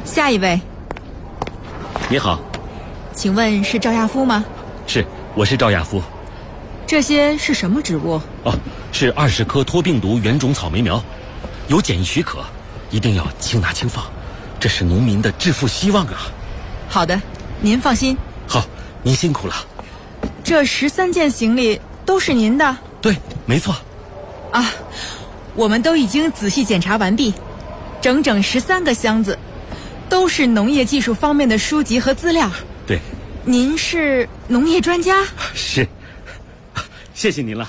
下一位。 你好， 请问是赵亚夫吗？ 是，我是赵亚夫。 这些是什么植物？ 是20棵脱病毒原种草莓苗，有检疫许可，一定要轻拿轻放，这是农民的致富希望啊。 好的，您放心。 好，您辛苦了。 这13件行李都是您的？ 对，没错。 我们都已经仔细检查完毕，整整13个箱子，都是农业技术方面的书籍和资料。 对。 您是农业专家？ 是，谢谢您了。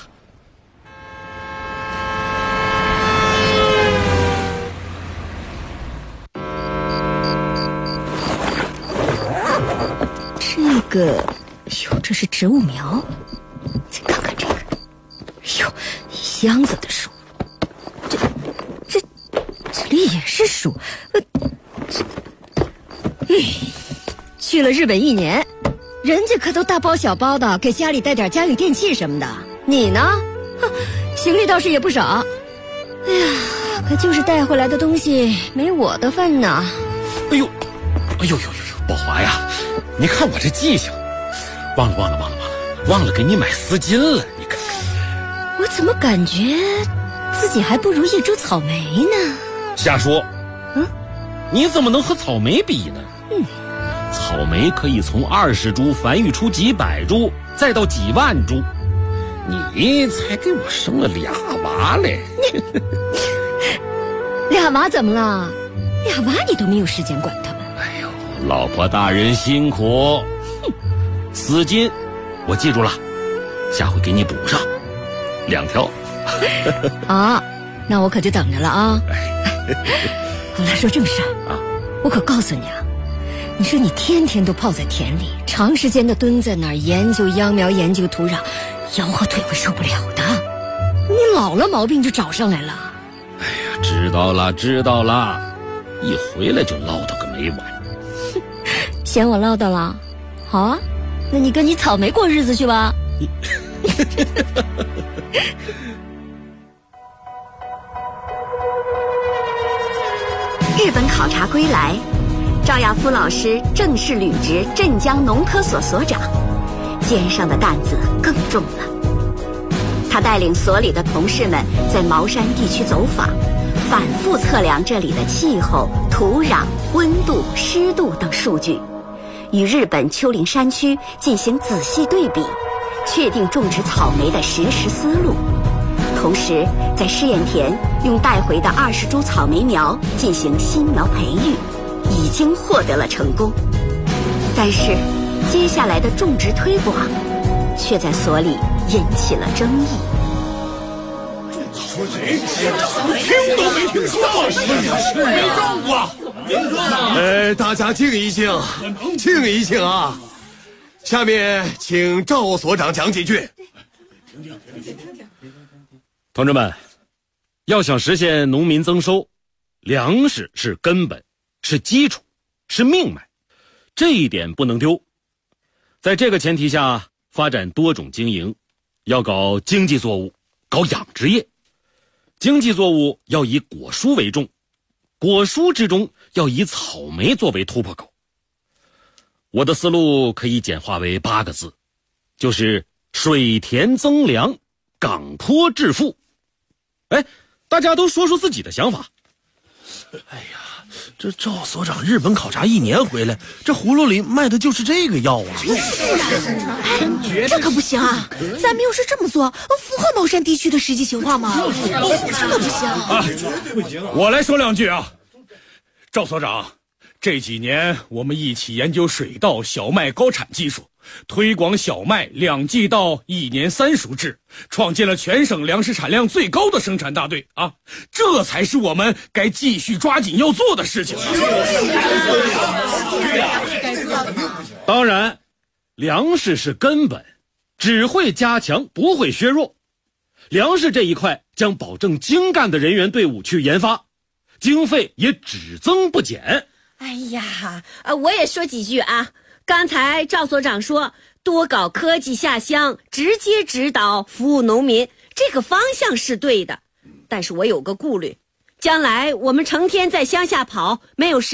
这是植物苗。再看看这个，一箱子的书。这里也是书。去了日本1年，人家可都大包小包的给家里带点家用电器什么的，你呢？行李倒是也不少。哎呀，可就是带回来的东西没我的份呢。 哎呦，宝华呀，你看我这记性，忘了给你买丝巾了，你看看。 我怎么感觉自己还不如一株草莓呢？ 瞎说。你怎么能和草莓比呢？草莓可以从20株繁育出几百株，再到几万株，你才给我生了俩娃嘞。 俩娃怎么了？俩娃你都没有时间管他们。 哎呦，老婆大人辛苦。丝巾我记住了，下回给你补上2条。 那我可就等着了啊。我来说正事啊， 我可告诉你啊，你说你天天都泡在田里，长时间的蹲在那儿研究秧苗，研究土壤，腰和腿会受不了的。你老了毛病就找上来了。 哎呀，知道了，一回来就唠叨个没完。 嫌我唠叨了？好啊，那你跟你草莓过日子去吧。 日本考察归来，赵亚夫老师正式履职镇江农科所所长，肩上的担子更重了。他带领所里的同事们在茅山地区走访，反复测量这里的气候、土壤、温度、湿度等数据，与日本丘陵山区进行仔细对比，确定种植草莓的实施思路。同时在试验田用带回的20株草莓苗进行新苗培育，已经获得了成功。但是接下来的种植推广却在所里引起了争议。 听都没听说过，没种过。大家静一静啊！下面请赵所长讲几句。 同志们，要想实现农民增收，粮食是根本，是基础，是命脉，这一点不能丢。在这个前提下，发展多种经营，要搞经济作物，搞养殖业。经济作物要以果蔬为重，果蔬之中要以草莓作为突破口。我的思路可以简化为8个字，就是水田增粮，港坡致富。大家都说说自己的想法。 哎呀，这赵所长日本考察1年回来，这葫芦里卖的就是这个药啊！ 这可不行啊！咱们要是这么做，符合茅山地区的实际情况吗？这可不行！ 我来说2句啊，赵所长，这几年我们一起研究水稻小麦高产技术，推广小麦2季稻1年3熟制，创建了全省粮食产量最高的生产大队啊！这才是我们该继续抓紧要做的事情。 当然，粮食是根本，只会加强，不会削弱。粮食这一块将保证精干的人员队伍去研发，经费也只增不减。 哎呀，我也说几句啊。刚才赵所长说多搞科技下乡，直接指导服务农民，这个方向是对的，但是我有个顾虑，将来我们成天在乡下跑，没有时